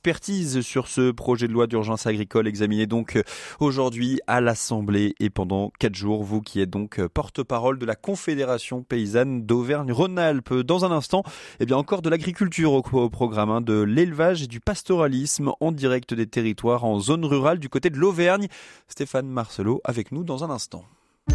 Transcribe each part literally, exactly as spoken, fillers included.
expertise sur ce projet de loi d'urgence agricole examiné donc aujourd'hui à l'Assemblée et pendant quatre jours. Vous qui êtes donc porte-parole de la Confédération paysanne d'Auvergne-Rhône-Alpes. Dans un instant, eh bien encore de l'agriculture au, au programme, hein, de l'élevage et du pastoralisme en direct des territoires en zone rurale du côté de l'Auvergne. Stéphane Marcelot avec nous dans un instant.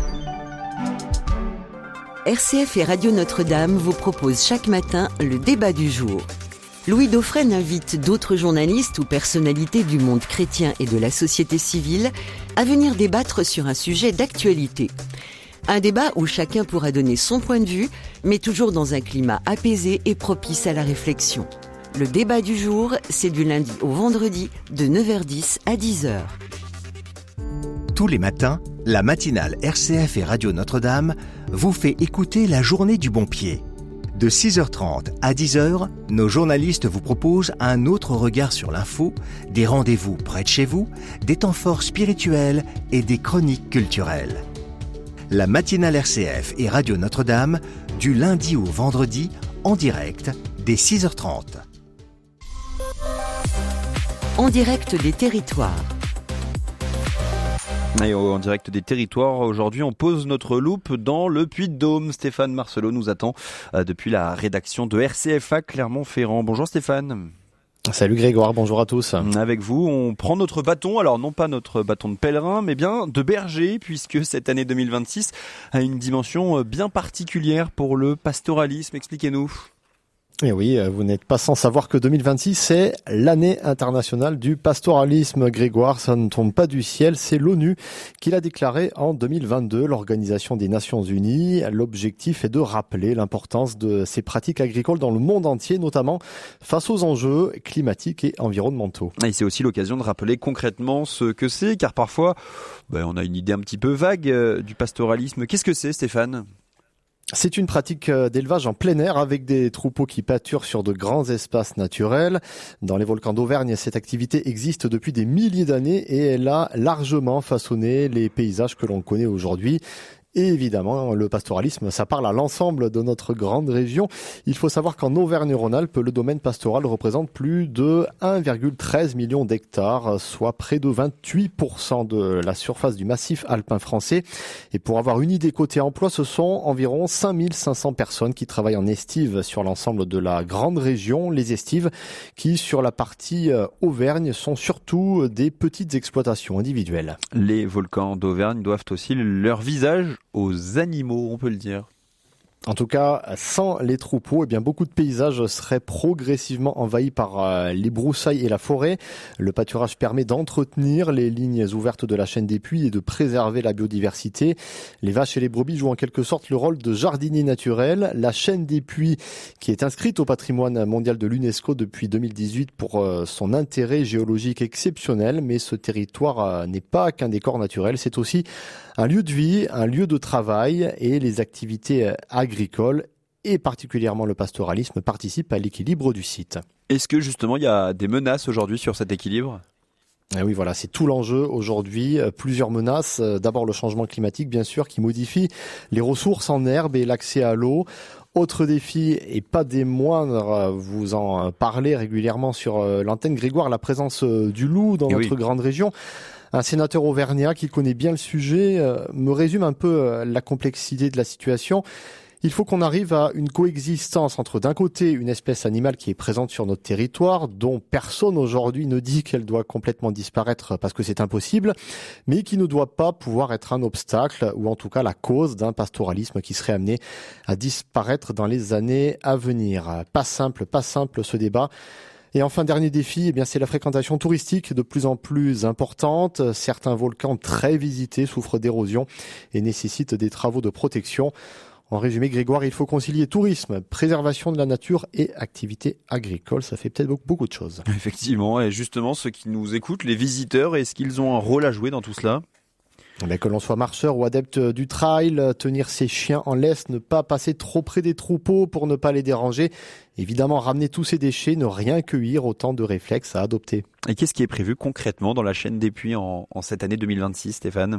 R C F et Radio Notre-Dame vous proposent chaque matin le débat du jour. Louis Dauphren invite d'autres journalistes ou personnalités du monde chrétien et de la société civile à venir débattre sur un sujet d'actualité. Un débat où chacun pourra donner son point de vue, mais toujours dans un climat apaisé et propice à la réflexion. Le débat du jour, c'est du lundi au vendredi de neuf heures dix à dix heures. Tous les matins, la matinale R C F et Radio Notre-Dame vous fait écouter la journée du bon pied. De six heures trente à dix heures, nos journalistes vous proposent un autre regard sur l'info, des rendez-vous près de chez vous, des temps forts spirituels et des chroniques culturelles. La matinale R C F et Radio Notre-Dame, du lundi au vendredi, en direct, dès six heures trente. En direct des territoires. Et en direct des territoires, aujourd'hui on pose notre loupe dans le Puy-de-Dôme. Stéphane Marcelot nous attend depuis la rédaction de R C F A Clermont-Ferrand. Bonjour Stéphane. Salut Grégoire, bonjour à tous. Avec vous, on prend notre bâton, alors non pas notre bâton de pèlerin, mais bien de berger, puisque cette année deux mille vingt-six a une dimension bien particulière pour le pastoralisme. Expliquez-nous. Et oui, vous n'êtes pas sans savoir que deux mille vingt-six, c'est l'année internationale du pastoralisme. Grégoire, ça ne tombe pas du ciel, c'est l'ONU qui l'a déclaré en deux mille vingt-deux, l'Organisation des Nations Unies. L'objectif est de rappeler l'importance de ces pratiques agricoles dans le monde entier, notamment face aux enjeux climatiques et environnementaux. Et c'est aussi l'occasion de rappeler concrètement ce que c'est, car parfois, ben, on a une idée un petit peu vague euh, du pastoralisme. Qu'est-ce que c'est, Stéphane ? C'est une pratique d'élevage en plein air avec des troupeaux qui pâturent sur de grands espaces naturels. Dans les volcans d'Auvergne, cette activité existe depuis des milliers d'années et elle a largement façonné les paysages que l'on connaît aujourd'hui. Et évidemment, le pastoralisme, ça parle à l'ensemble de notre grande région. Il faut savoir qu'en Auvergne-Rhône-Alpes, le domaine pastoral représente plus de un virgule treize million d'hectares, soit près de vingt-huit pour cent de la surface du massif alpin français. Et pour avoir une idée côté emploi, ce sont environ cinq mille cinq cents personnes qui travaillent en estive sur l'ensemble de la grande région. Les estives qui, sur la partie Auvergne, sont surtout des petites exploitations individuelles. Les volcans d'Auvergne doivent aussi leur visage aux animaux, on peut le dire. En tout cas, sans les troupeaux, eh bien, beaucoup de paysages seraient progressivement envahis par euh, les broussailles et la forêt. Le pâturage permet d'entretenir les lignes ouvertes de la chaîne des puits et de préserver la biodiversité. Les vaches et les brebis jouent en quelque sorte le rôle de jardiniers naturels. La chaîne des puits, qui est inscrite au patrimoine mondial de l'UNESCO depuis deux mille dix-huit pour euh, son intérêt géologique exceptionnel, mais ce territoire euh, n'est pas qu'un décor naturel, c'est aussi un lieu de vie, un lieu de travail, et les activités agricoles et particulièrement le pastoralisme participent à l'équilibre du site. Est-ce que justement il y a des menaces aujourd'hui sur cet équilibre ? Et oui, voilà, c'est tout l'enjeu aujourd'hui. Plusieurs menaces. D'abord le changement climatique, bien sûr, qui modifie les ressources en herbe et l'accès à l'eau. Autre défi, et pas des moindres, vous en parlez régulièrement sur l'antenne, Grégoire, la présence du loup dans et notre oui. grande région. Un sénateur auvergnat qui connaît bien le sujet euh, me résume un peu euh, la complexité de la situation. Il faut qu'on arrive à une coexistence entre d'un côté une espèce animale qui est présente sur notre territoire, dont personne aujourd'hui ne dit qu'elle doit complètement disparaître parce que c'est impossible, mais qui ne doit pas pouvoir être un obstacle ou en tout cas la cause d'un pastoralisme qui serait amené à disparaître dans les années à venir. Pas simple, pas simple ce débat. Et enfin, dernier défi, eh bien, c'est la fréquentation touristique de plus en plus importante. Certains volcans très visités souffrent d'érosion et nécessitent des travaux de protection. En résumé, Grégoire, il faut concilier tourisme, préservation de la nature et activité agricole. Ça fait peut-être beaucoup de choses. Effectivement, et justement, ceux qui nous écoutent, les visiteurs, est-ce qu'ils ont un rôle à jouer dans tout cela ? Mais que l'on soit marcheur ou adepte du trail, tenir ses chiens en laisse, ne pas passer trop près des troupeaux pour ne pas les déranger. Évidemment, ramener tous ces déchets, ne rien cueillir, autant de réflexes à adopter. Et qu'est-ce qui est prévu concrètement dans la chaîne des puits en, en cette année deux mille vingt-six, Stéphane ?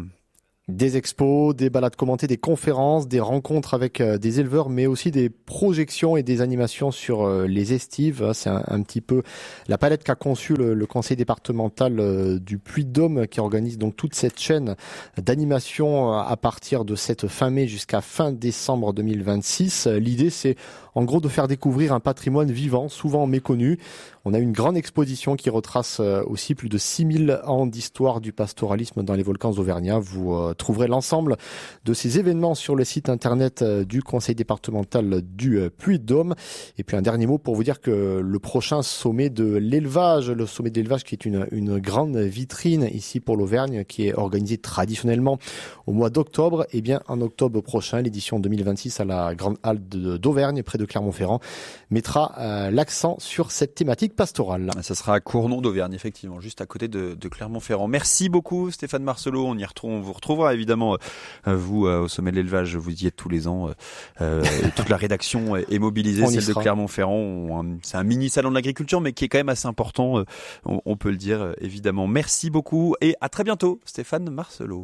Des expos, des balades commentées, des conférences, des rencontres avec euh, des éleveurs, mais aussi des projections et des animations sur euh, les estives. C'est un, un petit peu la palette qu'a conçue le, le conseil départemental euh, du Puy-de-Dôme, qui organise donc toute cette chaîne d'animation à partir de cette fin mai jusqu'à fin décembre deux mille vingt-six. L'idée, c'est en gros de faire découvrir un patrimoine vivant, souvent méconnu. On a une grande exposition qui retrace aussi plus de six mille ans d'histoire du pastoralisme dans les volcans auvergnats. Vous euh, trouverez l'ensemble de ces événements sur le site internet du conseil départemental du Puy-de-Dôme. Et puis un dernier mot pour vous dire que le prochain sommet de l'élevage, le sommet de l'élevage qui est une, une grande vitrine ici pour l'Auvergne, qui est organisé traditionnellement au mois d'octobre, et bien en octobre prochain, l'édition deux mille vingt-six à la Grande Halle de, d'Auvergne, près de Clermont-Ferrand, mettra euh, l'accent sur cette thématique pastorale. Ça sera à Cournon d'Auvergne, effectivement, juste à côté de, de Clermont-Ferrand. Merci beaucoup Stéphane Marcelot, on y retrouve, on vous retrouvera évidemment, euh, vous euh, au sommet de l'élevage, vous y êtes tous les ans, euh, toute la rédaction est mobilisée, celle de Clermont-Ferrand, on, c'est un mini salon de l'agriculture, mais qui est quand même assez important, euh, on, on peut le dire euh, évidemment. Merci beaucoup et à très bientôt Stéphane Marcelot.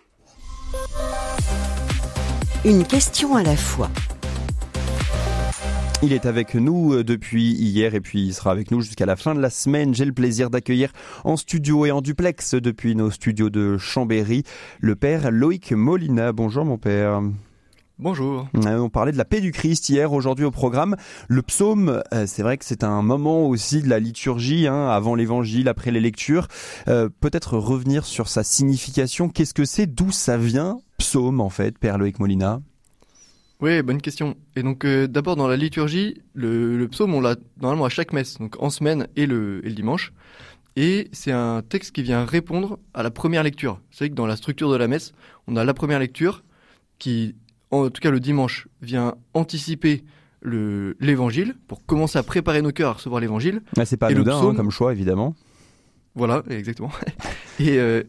Une question à la fois. Il est avec nous depuis hier et puis il sera avec nous jusqu'à la fin de la semaine. J'ai le plaisir d'accueillir en studio et en duplex depuis nos studios de Chambéry le père Loïc Molina. Bonjour mon père. Bonjour. On parlait de la paix du Christ hier, aujourd'hui au programme. Le psaume, c'est vrai que c'est un moment aussi de la liturgie, hein, avant l'évangile, après les lectures. Euh, peut-être revenir sur sa signification. Qu'est-ce que c'est ? D'où ça vient, psaume en fait, père Loïc Molina ? Oui, bonne question. Et donc euh, d'abord dans la liturgie, le, le psaume on l'a normalement à chaque messe, donc en semaine et le, et le dimanche. Et c'est un texte qui vient répondre à la première lecture. Vous savez que dans la structure de la messe, on a la première lecture qui, en tout cas le dimanche, vient anticiper le, l'évangile pour commencer à préparer nos cœurs à recevoir l'évangile. Ah, c'est pas anodin psaume, hein, comme choix évidemment. Voilà, exactement. et, euh,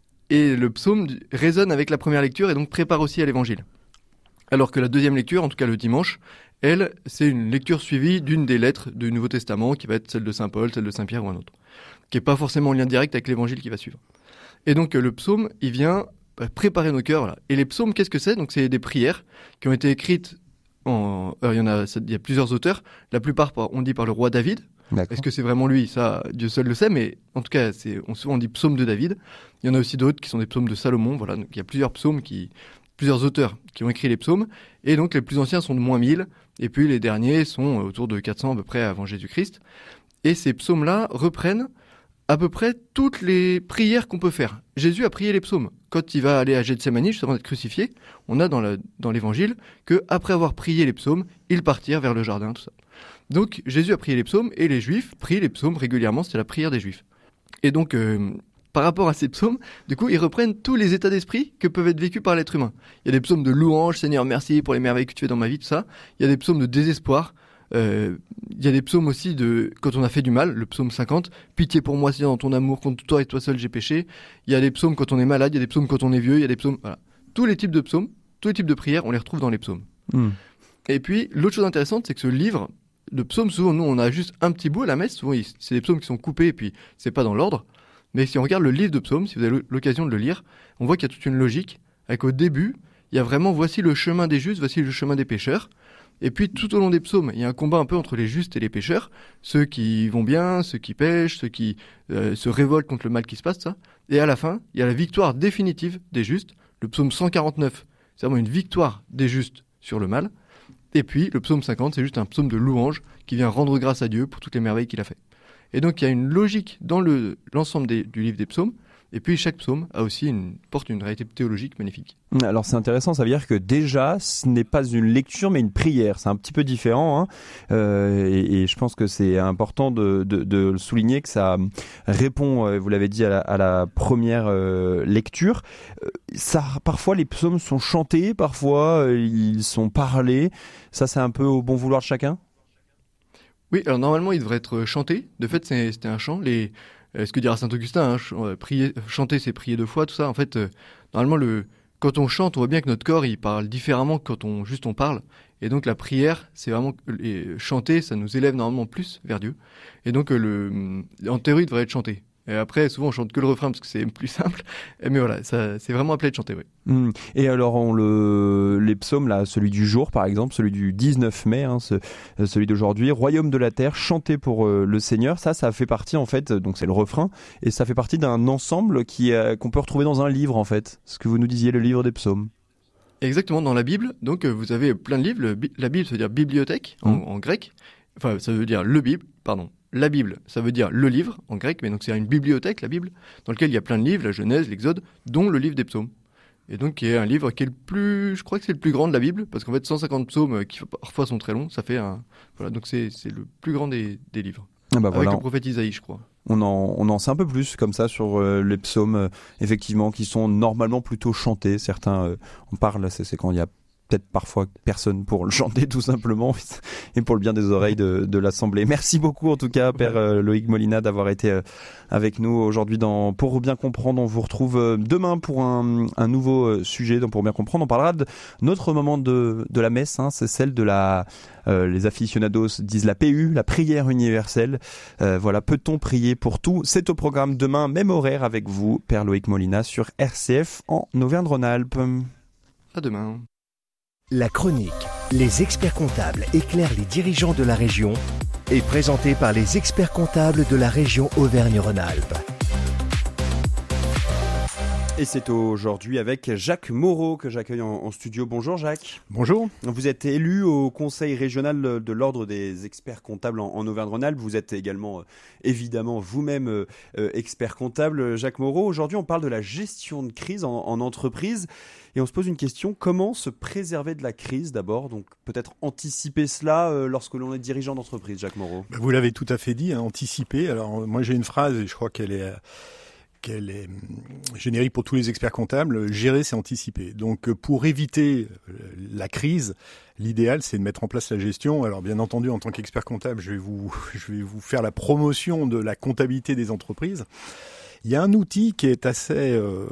et le psaume résonne avec la première lecture et donc prépare aussi à l'évangile. Alors que la deuxième lecture, en tout cas le dimanche, elle, c'est une lecture suivie d'une des lettres du Nouveau Testament, qui va être celle de Saint Paul, celle de Saint Pierre ou un autre, qui n'est pas forcément en lien direct avec l'évangile qui va suivre. Et donc le psaume, il vient préparer nos cœurs. Voilà. Et les psaumes, qu'est-ce que c'est ? Donc c'est des prières qui ont été écrites, en... Alors, il y en a, il y a plusieurs auteurs, la plupart on dit par le roi David. D'accord. Est-ce que c'est vraiment lui ? Ça, Dieu seul le sait, mais en tout cas, c'est, on, souvent on dit psaume de David. Il y en a aussi d'autres qui sont des psaumes de Salomon. Voilà. Donc il y a plusieurs psaumes qui... plusieurs auteurs qui ont écrit les psaumes, et donc les plus anciens sont de moins mille, et puis les derniers sont autour de quatre cents à peu près avant Jésus-Christ. Et ces psaumes-là reprennent à peu près toutes les prières qu'on peut faire. Jésus a prié les psaumes. Quand il va aller à Gethsémani, juste avant d'être crucifié, on a dans, la, dans l'évangile que après avoir prié les psaumes, ils partirent vers le jardin, tout ça. Donc Jésus a prié les psaumes, et les Juifs prient les psaumes régulièrement, c'est la prière des Juifs. Et donc... Euh, Par rapport à ces psaumes, du coup, ils reprennent tous les états d'esprit que peuvent être vécus par l'être humain. Il y a des psaumes de louange, Seigneur, merci pour les merveilles que tu fais dans ma vie, tout ça. Il y a des psaumes de désespoir. Euh, il y a des psaumes aussi de quand on a fait du mal, le psaume cinquante. Pitié pour moi, Seigneur, dans ton amour, contre toi et toi seul j'ai péché. Il y a des psaumes quand on est malade, il y a des psaumes quand on est vieux, il y a des psaumes, voilà. Tous les types de psaumes, tous les types de prières, on les retrouve dans les psaumes. Mmh. Et puis, l'autre chose intéressante, c'est que ce livre de psaumes, souvent, nous, on a juste un petit bout à la messe. Souvent, c'est des psaumes qui sont coupés et puis c'est pas dans l'ordre. Mais si on regarde le livre de psaumes, si vous avez l'occasion de le lire, on voit qu'il y a toute une logique, avec au début, il y a vraiment, voici le chemin des justes, voici le chemin des pécheurs. Et puis, tout au long des psaumes, il y a un combat un peu entre les justes et les pécheurs, ceux qui vont bien, ceux qui pêchent, ceux qui euh, se révoltent contre le mal qui se passe, ça. Et à la fin, il y a la victoire définitive des justes, le psaume cent quarante-neuf, c'est vraiment une victoire des justes sur le mal. Et puis, le psaume cinquante, c'est juste un psaume de louange qui vient rendre grâce à Dieu pour toutes les merveilles qu'il a fait. Et donc il y a une logique dans le, l'ensemble des, du livre des psaumes, et puis chaque psaume a aussi une, porte une réalité théologique magnifique. Alors c'est intéressant, ça veut dire que déjà ce n'est pas une lecture mais une prière, c'est un petit peu différent, hein. euh, et, et je pense que c'est important de, de, de souligner que ça répond, vous l'avez dit, à la, à la première euh, lecture. Ça, parfois les psaumes sont chantés, parfois euh, ils sont parlés, ça c'est un peu au bon vouloir de chacun ? Oui, alors normalement, il devrait être chanté. De fait, c'est, c'était un chant. Les, euh, ce que dira saint Augustin, hein, ch- euh, prier, chanter, c'est prier deux fois, tout ça. En fait, euh, normalement, le, quand on chante, on voit bien que notre corps, il parle différemment que quand on juste on parle. Et donc, la prière, c'est vraiment et chanter, ça nous élève normalement plus vers Dieu. Et donc, euh, le, en théorie, il devrait être chanté. Et après, souvent, on chante que le refrain parce que c'est plus simple. Mais voilà, ça, c'est vraiment appelé de chanter, oui. Mmh. Et alors, on le, les psaumes, là, celui du jour, par exemple, celui du dix-neuf mai, hein, ce, celui d'aujourd'hui, Royaume de la terre, chanté pour euh, le Seigneur, ça, ça fait partie, en fait, donc c'est le refrain, et ça fait partie d'un ensemble qui, euh, qu'on peut retrouver dans un livre, en fait. Ce que vous nous disiez, le livre des psaumes. Exactement, dans la Bible, donc, vous avez plein de livres. Le, la Bible, ça veut dire bibliothèque, mmh. en, en grec. Enfin, ça veut dire le Bible, pardon. La Bible, ça veut dire le livre, en grec, mais donc c'est une bibliothèque, la Bible, dans laquelle il y a plein de livres, la Genèse, l'Exode, dont le livre des psaumes. Et donc, qui est un livre qui est le plus, je crois que c'est le plus grand de la Bible, parce qu'en fait, cent cinquante psaumes, qui parfois sont très longs, ça fait un, voilà, donc c'est, c'est le plus grand des, des livres. Ah bah avec voilà. le prophète Isaïe, je crois. On en, on en sait un peu plus comme ça sur euh, les psaumes, euh, effectivement, qui sont normalement plutôt chantés. Certains, euh, on parle, c'est, c'est quand il y a peut-être parfois personne pour le chanter tout simplement et pour le bien des oreilles de, de l'Assemblée. Merci beaucoup en tout cas Père euh, Loïc Molina d'avoir été euh, avec nous aujourd'hui dans Pour bien comprendre. On vous retrouve euh, demain pour un, un nouveau euh, sujet. Donc Pour bien comprendre, on parlera de notre moment de, de la messe, hein, c'est celle de la... Euh, les aficionados disent la P U, la prière universelle. Euh, voilà, peut-on prier pour tout? C'est au programme demain, même horaire avec vous, Père Loïc Molina sur R C F en Auvergne-Rhône-Alpes. À demain. La chronique Les experts comptables éclairent les dirigeants de la région est présentée par les experts comptables de la région Auvergne-Rhône-Alpes. Et c'est aujourd'hui avec Jacques Moreau que j'accueille en, en studio. Bonjour Jacques. Bonjour. Vous êtes élu au conseil régional de l'ordre des experts comptables en, en Auvergne-Rhône-Alpes. Vous êtes également euh, évidemment vous-même euh, expert comptable. Jacques Moreau, aujourd'hui on parle de la gestion de crise en, en entreprise. Et on se pose une question, comment se préserver de la crise d'abord? Donc peut-être anticiper cela euh, lorsque l'on est dirigeant d'entreprise, Jacques Moreau. Vous l'avez tout à fait dit, hein, anticiper. Alors moi j'ai une phrase et je crois qu'elle est... qu'elle est générique pour tous les experts comptables, gérer c'est anticiper. Donc pour éviter la crise, l'idéal c'est de mettre en place la gestion. Alors bien entendu en tant qu'expert comptable, je vais vous je vais vous faire la promotion de la comptabilité des entreprises. Il y a un outil qui est assez euh,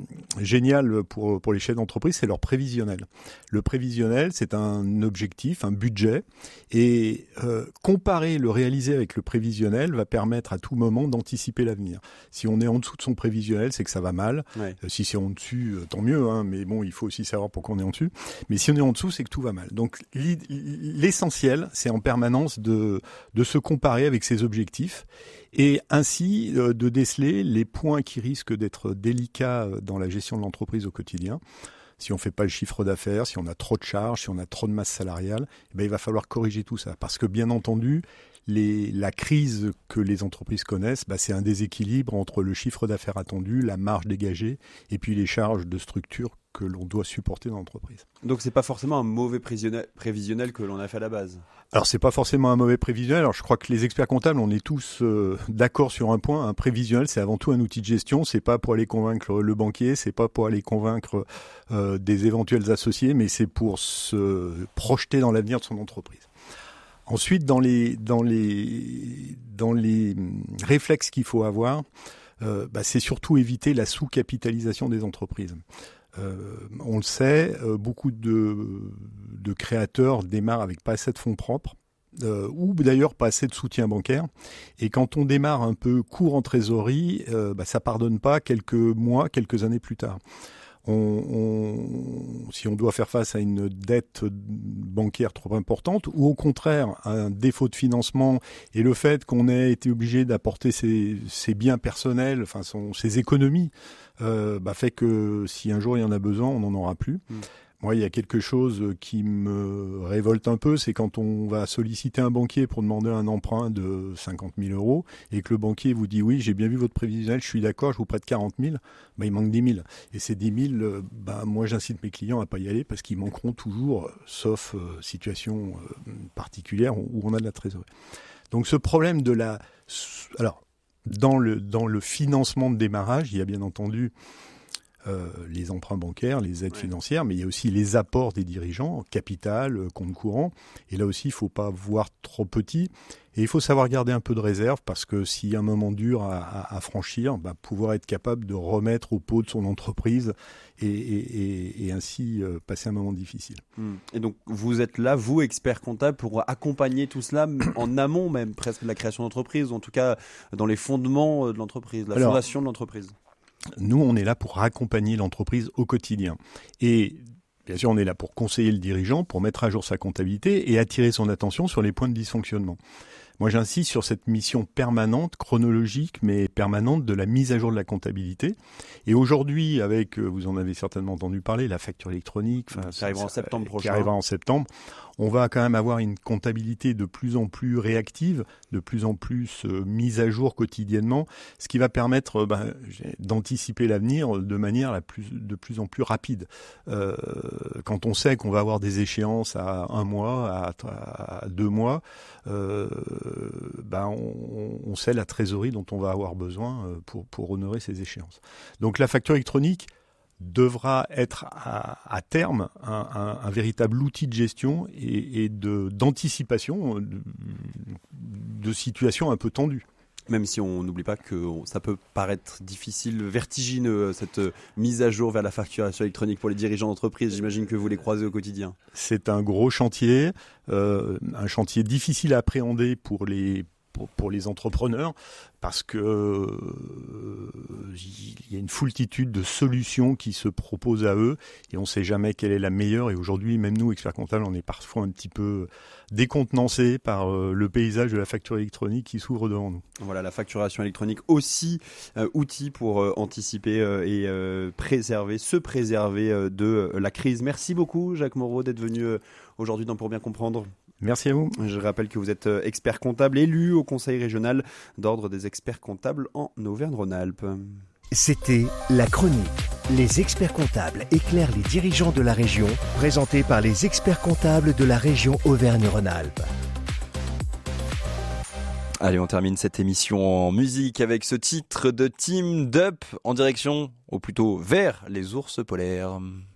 génial pour pour les chefs d'entreprise, c'est leur prévisionnel. Le prévisionnel, c'est un objectif, un budget, et euh, comparer le réalisé avec le prévisionnel va permettre à tout moment d'anticiper l'avenir. Si on est en dessous de son prévisionnel, c'est que ça va mal. Ouais. Euh, si c'est en dessus, euh, tant mieux, hein, mais bon, il faut aussi savoir pourquoi on est en dessus. Mais si on est en dessous, c'est que tout va mal. Donc l'essentiel, c'est en permanence de de se comparer avec ses objectifs. Et ainsi euh, de déceler les points qui risquent d'être délicats dans la gestion de l'entreprise au quotidien. Si on ne fait pas le chiffre d'affaires, si on a trop de charges, si on a trop de masse salariale, eh bien, il va falloir corriger tout ça. Parce que bien entendu, les, la crise que les entreprises connaissent, bah, c'est un déséquilibre entre le chiffre d'affaires attendu, la marge dégagée et puis les charges de structure que l'on doit supporter dans l'entreprise. Donc c'est pas forcément un mauvais prévisionnel que l'on a fait à la base. Alors c'est pas forcément un mauvais prévisionnel. Alors je crois que les experts comptables, on est tous euh, d'accord sur un point. Un prévisionnel, c'est avant tout un outil de gestion. C'est pas pour aller convaincre le banquier, c'est pas pour aller convaincre euh, des éventuels associés, mais c'est pour se projeter dans l'avenir de son entreprise. Ensuite, dans les dans les dans les réflexes qu'il faut avoir, euh, bah, c'est surtout éviter la sous-capitalisation des entreprises. Euh, on le sait, euh, beaucoup de, de créateurs démarrent avec pas assez de fonds propres, euh, ou d'ailleurs pas assez de soutien bancaire. Et quand on démarre un peu court en trésorerie, euh, bah, ça pardonne pas quelques mois, quelques années plus tard. On, on, si on doit faire face à une dette bancaire trop importante, ou au contraire un défaut de financement et le fait qu'on ait été obligé d'apporter ses, ses biens personnels, enfin son, ses économies, euh, bah fait que si un jour il y en a besoin, on n'en aura plus. Mmh. Moi, il y a quelque chose qui me révolte un peu, c'est quand on va solliciter un banquier pour demander un emprunt de cinquante mille euros et que le banquier vous dit « oui, j'ai bien vu votre prévisionnel, je suis d'accord, je vous prête quarante mille », bah, il manque dix mille. Et ces dix mille, bah, moi, j'incite mes clients à pas y aller parce qu'ils manqueront toujours, sauf euh, situation euh, particulière où on a de la trésorerie. Donc ce problème de la... Alors, dans le, dans le financement de démarrage, il y a bien entendu... euh, les emprunts bancaires, les aides ouais. financières, mais il y a aussi les apports des dirigeants, capital, compte courant. Et là aussi, il ne faut pas voir trop petit. Et il faut savoir garder un peu de réserve parce que s'il y a un moment dur à, à, à franchir, bah, pouvoir être capable de remettre au pot de son entreprise et, et, et, et ainsi euh, passer un moment difficile. Et donc vous êtes là, vous, expert comptable, pour accompagner tout cela en amont même presque de la création d'entreprise, ou en tout cas dans les fondements de l'entreprise, la Alors, fondation de l'entreprise. Nous, on est là pour accompagner l'entreprise au quotidien. Et bien sûr, on est là pour conseiller le dirigeant, pour mettre à jour sa comptabilité et attirer son attention sur les points de dysfonctionnement. Moi, j'insiste sur cette mission permanente, chronologique, mais permanente de la mise à jour de la comptabilité. Et aujourd'hui, avec, vous en avez certainement entendu parler, la facture électronique, enfin, qui arrivera en septembre prochain. Qui arrivera en septembre. On va quand même avoir une comptabilité de plus en plus réactive, de plus en plus euh, mise à jour quotidiennement, ce qui va permettre euh, ben, d'anticiper l'avenir de manière la plus, de plus en plus rapide. Euh, quand on sait qu'on va avoir des échéances à un mois, à, à deux mois, euh, ben on, on sait la trésorerie dont on va avoir besoin pour, pour honorer ces échéances. Donc la facture électronique devra être à, à terme un, un, un véritable outil de gestion et, et de, d'anticipation de, de situations un peu tendues. Même si on n'oublie pas que ça peut paraître difficile, vertigineux, cette mise à jour vers la facturation électronique pour les dirigeants d'entreprise. J'imagine que vous les croisez au quotidien. C'est un gros chantier, euh, un chantier difficile à appréhender pour les Pour, pour les entrepreneurs, parce que euh, il y a une foultitude de solutions qui se proposent à eux et on ne sait jamais quelle est la meilleure. Et aujourd'hui, même nous, experts comptables, on est parfois un petit peu décontenancés par euh, le paysage de la facture électronique qui s'ouvre devant nous. Voilà, la facturation électronique aussi euh, outil pour euh, anticiper euh, et euh, préserver, se préserver euh, de euh, la crise. Merci beaucoup, Jacques Moreau, d'être venu euh, aujourd'hui dans Pour bien comprendre. Merci à vous. Je rappelle que vous êtes expert comptable élu au Conseil régional d'ordre des experts comptables en Auvergne-Rhône-Alpes. C'était La Chronique. Les experts comptables éclairent les dirigeants de la région, présenté par les experts comptables de la région Auvergne-Rhône-Alpes. Allez, on termine cette émission en musique avec ce titre de Team Up en direction, ou plutôt vers les ours polaires.